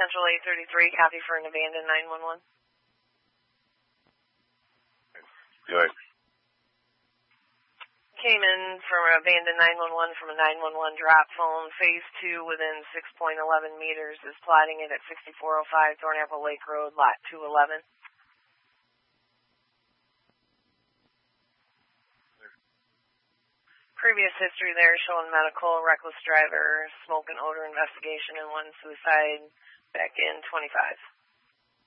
Central 833, copy for an abandoned 911. Good. Came in from abandoned 911 from a 911 drop phone. Phase 2 within 6.11 meters is plotting it at 6405 Thornapple Lake Road, lot 211. Previous history there showing medical, reckless driver, smoke and odor investigation, and one suicide back in 25.